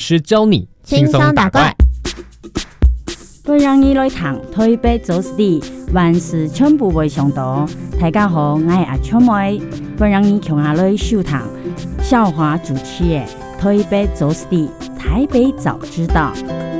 师教你轻松打怪。 我让你来谈台北做事的万事全部袂上道。大家好，我是阿秋妹，我让你穷下来收谈笑话主持的台北做事的台北早知道。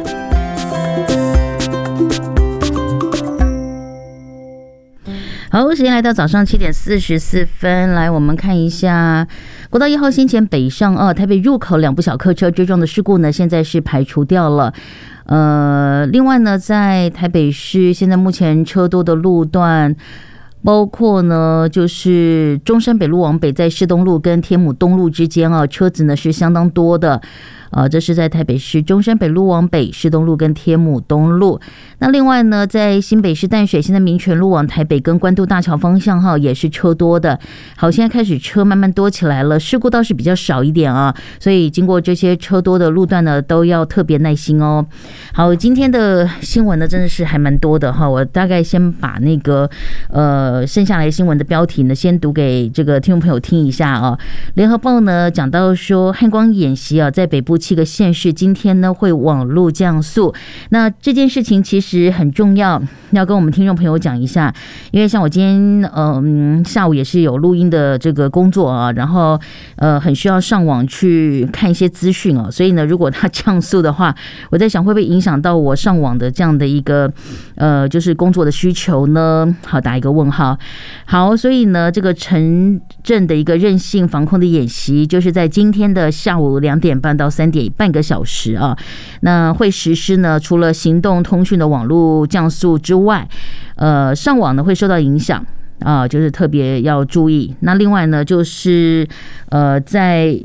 好，时间来到早上7点44分，来我们看一下国道1号先前北上台北入口2部小客车追撞的事故呢，现在是排除掉了。另外呢，在台北市现在目前车多的路段，包括呢就是中山北路往北，在市东路跟天母东路之间车子呢是相当多的。这是在台北市中山北路往北，市东路跟天母东路。那另外呢，在新北市淡水，现在民权路往台北跟关渡大桥方向也是车多的。好，现在开始车慢慢多起来了，事故倒是比较少一点所以经过这些车多的路段呢，都要特别耐心哦。好，今天的新闻呢真的是还蛮多的我大概先把那个剩下来新闻的标题呢先读给这个听众朋友听一下联合报呢讲到说，汉光演习在北部7个县市今天呢会网路降速。那这件事情其实很重要，要跟我们听众朋友讲一下，因为像我今天下午也是有录音的这个工作然后很需要上网去看一些资讯所以呢，如果它降速的话，我在想会不会影响到我上网的这样的一个就是工作的需求呢？好，打一个问号。好，所以呢，这个城镇的一个韧性防控的演习，就是在今天的下午2点半到3点半个小时那会实施呢，除了行动通讯的网络降速之外，上网呢会受到影响就是特别要注意。那另外呢，就是在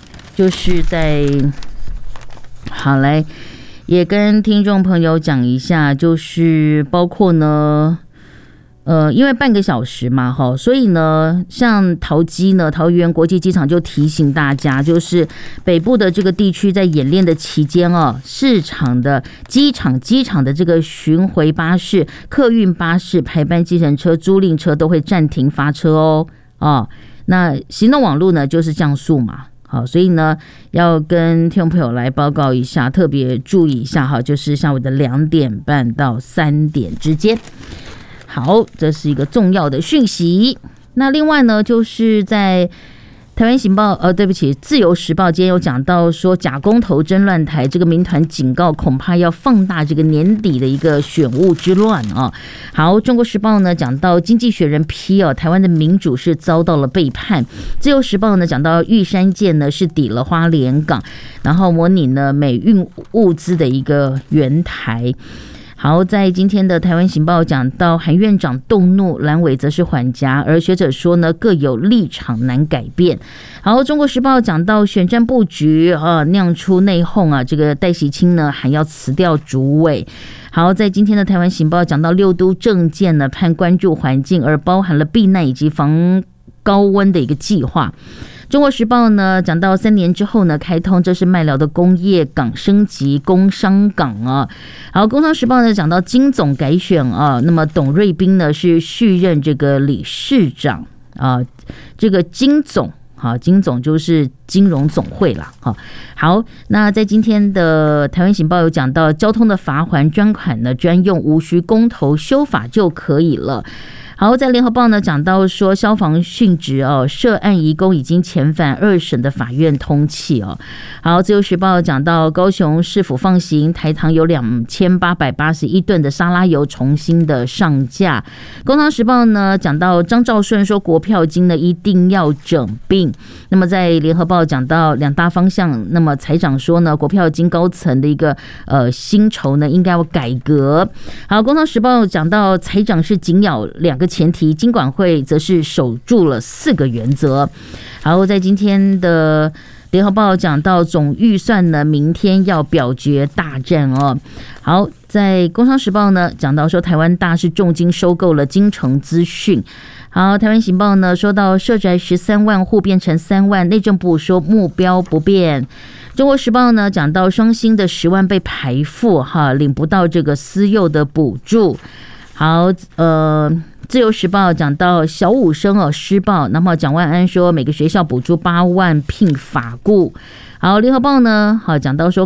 好来也跟听众朋友讲一下，就是包括呢。因为半个小时嘛所以呢，像桃园国际机场就提醒大家，就是北部的这个地区在演练的期间市场的机场的这个巡回巴士、客运巴士、排班计程车、租赁车都会暂停发车那行动网络呢就是降速嘛。好，所以呢，要跟听众朋友来报告一下，特别注意一下就是下午的2点半到3点之间。好，这是一个重要的讯息。那另外呢，就是在台湾行报自由时报今天有讲到说，假公投真乱台，这个民团警告恐怕要放大这个年底的一个选务之乱好，中国时报呢讲到经济学人批台湾的民主是遭到了背叛。自由时报呢讲到玉山舰呢是抵了花莲港，然后模拟呢美运物资的一个援台。好，在今天的台湾行报讲到，韩院长动怒，蓝委则是缓颊，而学者说呢各有立场难改变。好，中国时报讲到选战布局酿出内讧这个戴喜清呢还要辞掉主委。好，在今天的台湾行报讲到6都政见呢盼关注环境，而包含了避难以及防高温的一个计划。中国时报呢讲到3年之后呢开通，这是麦寮的工业港升级工商港好，工商时报呢讲到金总改选那么董瑞斌呢是续任这个理事长这个金总就是金融总会啦好，那在今天的台湾行报有讲到，交通的罚锾专款呢专用，无需公投修法就可以了。好，在联合报呢讲到说，消防殉职涉案移工已经遣返2审的法院通缉好，自由时报讲到高雄市府放行，台糖有2881吨的沙拉油重新的上架。工商时报呢讲到张兆顺说，国票金呢一定要整并。那么在联合报讲到2大方向，那么财长说呢，国票金高层的一个薪酬呢应该要改革。好，工商时报讲到财长是紧咬2个前提，金管会则是守住了4个原则。好，在今天的联合报讲到总预算呢，明天要表决大战好，在工商时报呢讲到说，台湾大是重金收购了金城资讯。好，台湾行报呢说到社宅13万户变成3万，内政部说目标不变。中国时报呢讲到双薪的10万被排富领不到这个私幼的补助。好，自由时报讲到小五生施暴，那么蒋万安说每个学校补助8万聘法雇。好，联合报呢讲到说